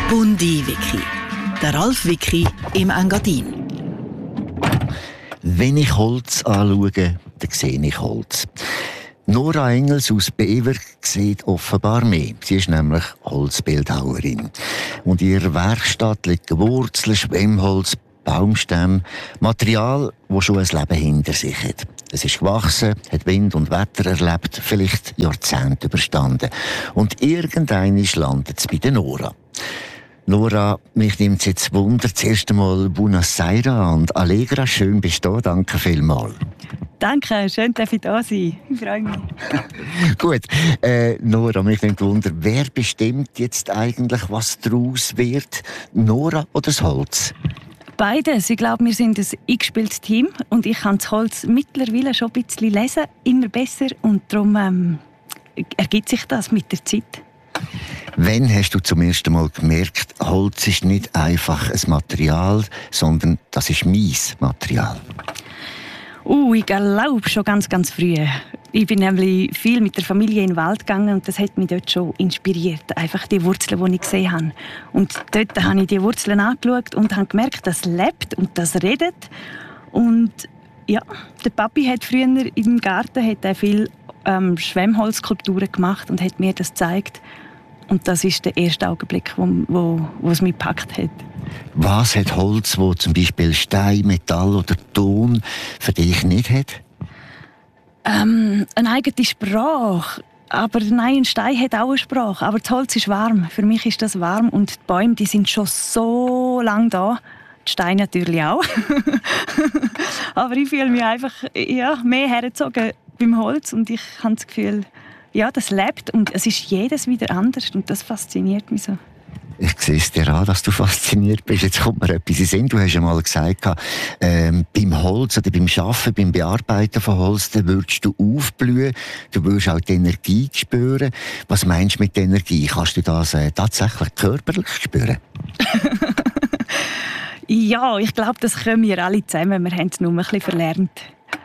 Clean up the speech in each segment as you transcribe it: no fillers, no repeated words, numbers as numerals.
Bundi-Wiki. Der Ralf Wiki im Engadin. Wenn ich Holz anschaue, dann sehe ich Holz. Nora Engels aus Bever sieht offenbar mehr. Sie ist nämlich Holzbildhauerin. Und in ihrer Werkstatt liegen Wurzeln, Schwemmholz, Baumstämme, Material, das schon ein Leben hinter sich hat. Es ist gewachsen, hat Wind und Wetter erlebt, vielleicht Jahrzehnte überstanden. Und irgendwann landet es bei der Nora. Nora, mich nimmt es jetzt Wunder, zuerst einmal Buenos Aires und Allegra, schön bist du da, danke vielmals. Danke, schön, dass ich da sein. Ich freue mich. Gut, Nora, mich nimmt Wunder, wer bestimmt jetzt eigentlich, was daraus wird? Nora oder das Holz? Beides. Ich glaube, wir sind ein eingespieltes Team und ich kann das Holz mittlerweile schon ein bisschen lesen, immer besser, und darum ergibt sich das mit der Zeit. Wann hast du zum ersten Mal gemerkt, Holz ist nicht einfach ein Material, sondern das ist mein Material? Ich glaube schon ganz, ganz früh. Ich bin nämlich viel mit der Familie in den Wald gegangen und das hat mich dort schon inspiriert. Einfach die Wurzeln, die ich gesehen habe. Und dort habe ich die Wurzeln angeschaut und habe gemerkt, das lebt und das redet. Und ja, der Papi hat früher im Garten viel Schwemmholzskulpturen gemacht und hat mir das gezeigt. Und das ist der erste Augenblick, wo es mich gepackt hat. Was hat Holz, wo zum Beispiel Stein, Metall oder Ton für dich nicht hat? Eine eigene Sprache. Aber nein, ein Stein hat auch eine Sprache. Aber das Holz ist warm. Für mich ist das warm. Und die Bäume, die sind schon so lange da. Die Steine natürlich auch. Aber ich fühle mich einfach mehr hergezogen beim Holz. Und ich habe das Gefühl, ja, das lebt. Und es ist jedes wieder anders. Und das fasziniert mich so. Ich sehe es dir an, dass du fasziniert bist. Jetzt kommt mir etwas in den Sinn. Du hast ja mal gesagt, beim Holz oder beim Arbeiten, beim Bearbeiten von Holz, dann würdest du aufblühen. Du würdest auch die Energie spüren. Was meinst du mit Energie? Kannst du das tatsächlich körperlich spüren? Ja, ich glaube, das können wir alle zusammen. Wir haben es nur ein bisschen verlernt.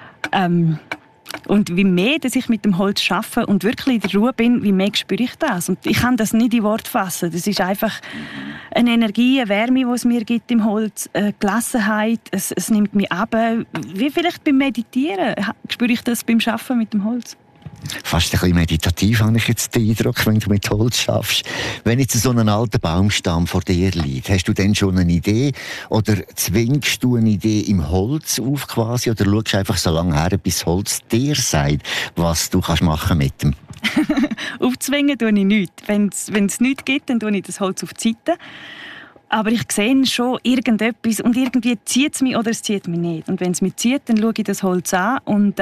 Und wie mehr dass ich mit dem Holz arbeite und wirklich in der Ruhe bin, wie mehr spüre ich das. Und ich kann das nicht in Worte fassen. Das ist einfach eine Energie, eine Wärme, die es mir gibt im Holz, eine Gelassenheit. Es nimmt mich ab. Wie vielleicht beim Meditieren spüre ich das beim Arbeiten mit dem Holz. Fast ein bisschen meditativ habe ich jetzt den Eindruck, wenn du mit Holz schaffst. Wenn jetzt so ein alter Baumstamm vor dir liegt, hast du dann schon eine Idee? Oder zwingst du eine Idee im Holz auf quasi? Oder schaust du einfach so lange her, bis Holz dir sagt, was du machen mit dem? Aufzwingen tue ich nichts. Wenn es nichts gibt, dann tue ich das Holz auf die Seite. Aber ich sehe schon irgendetwas und irgendwie zieht es mich oder es zieht mich nicht. Und wenn es mich zieht, dann schaue ich das Holz an und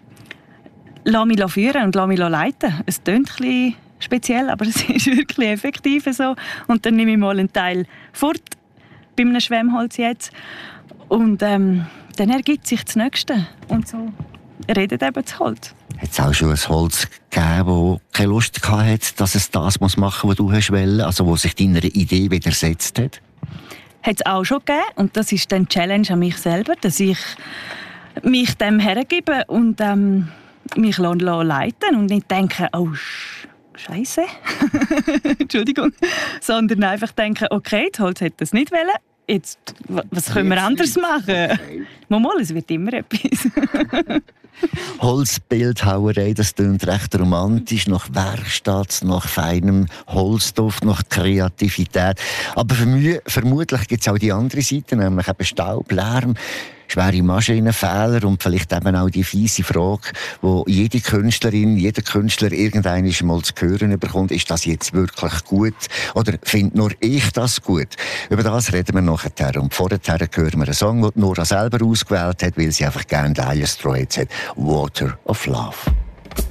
lass mich führen und lass mich leiten. Es klingt ein bisschen speziell, aber es ist wirklich effektiv so. Und dann nehme ich mal einen Teil fort, bei einem Schwemmholz jetzt. Und dann ergibt sich das Nächste. Und so redet eben das Holz. Hat es auch schon ein Holz gegeben, das keine Lust hatte, dass es das machen muss, was du wolltest, also wo sich deiner Idee widersetzt hat? Hat es auch schon gegeben. Und das ist dann die Challenge an mich selber, dass ich mich dem hergebe und mich leiten und nicht denken, oh, Scheiße, Entschuldigung, sondern einfach denken, okay, das Holz hätte das nicht wollen, jetzt, was können wir anders machen? Mal, es wird immer etwas. Holzbildhauerei, das klingt recht romantisch, nach Werkstatt, nach feinem Holzduft, nach Kreativität. Aber vermutlich gibt es auch die andere Seite, nämlich eben Staub, Lärm, schwere Maschinen, Fehler und vielleicht eben auch die fiese Frage, wo jede Künstlerin, jeder Künstler irgendwann mal zu hören bekommt, ist das jetzt wirklich gut oder finde nur ich das gut? Über das reden wir nachher. Und vorher hören wir einen Song, den Nora selber ausgewählt hat, weil sie einfach gerne Dire Straits hat. Water of Love.